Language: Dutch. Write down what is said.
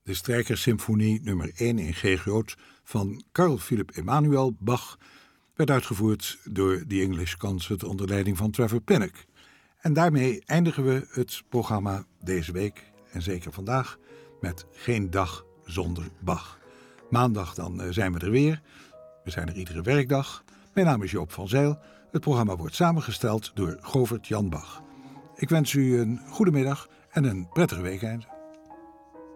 de Strijkersymfonie nummer 1 in G groot van Carl Philipp Emanuel Bach werd uitgevoerd door The English Concert onder leiding van Trevor Pinnock. En daarmee eindigen we het programma deze week, en zeker vandaag, met Geen dag zonder Bach. Maandag dan zijn we er weer. We zijn er iedere werkdag. Mijn naam is Joop van Zijl. Het programma wordt samengesteld door Govert Jan Bach. Ik wens u een goede middag en een prettige weekend.